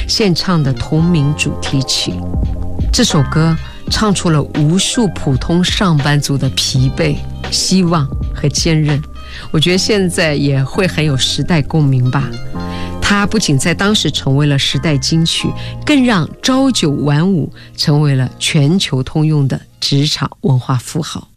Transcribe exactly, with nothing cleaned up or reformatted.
献唱的同名主题曲。这首歌唱出了无数普通上班族的疲惫、希望和坚韧，我觉得现在也会很有时代共鸣吧。它不仅在当时成为了时代金曲，更让朝九晚五成为了全球通用的职场文化符号。